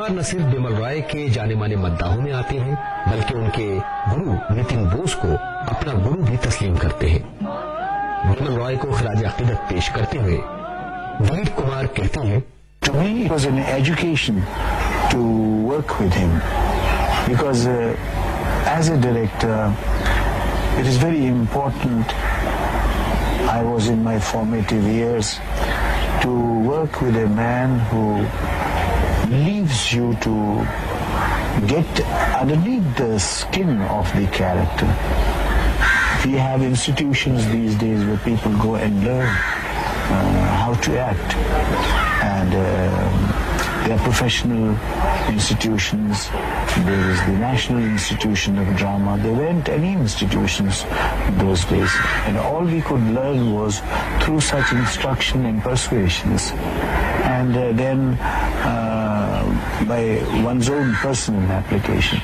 कुमार न सिर्फ बिमल रॉय के जाने माने मद्दाहों में आते हैं, बल्कि उनके गुरु नितिन बोस को अपना गुरु भी तस्लीम करते हैं। बिमल रॉय को खिराज अकीदत पेश करते हुए दिलीप कुमार कहते हैं, To me, it was an education to work with him because as a director, it is very important. I was in my formative years to work with a man who leaves you to get underneath the skin of the character. We have institutions these days where people go and learn how to act, and there are professional institutions. There is the National Institution of Drama. There weren't any institutions those days, and all we could learn was through such instruction and persuasions, and then by one's own personal application.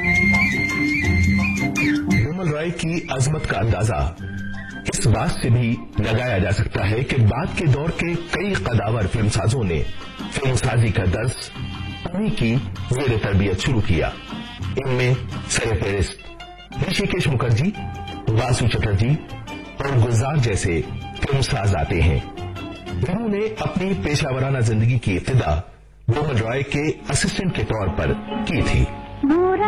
Bimal Roy की अजमत का अंदाजा इस बात से भी लगाया जा सकता है कि बाद के दौर के कई कदावर फिल्मसाजों ने फिल्मसाजी का दर्स उन्हीं की ज़ेरे तरबियत शुरू किया। इनमें सरफहरिस्त ऋषिकेश मुखर्जी, वासु चटर्जी और गुलजार जैसे फिल्मसाज आते हैं। इन्होंने अपनी पेशावराना जिंदगी की इब्तिदा बिमल रॉय के असिस्टेंट के तौर पर की थी।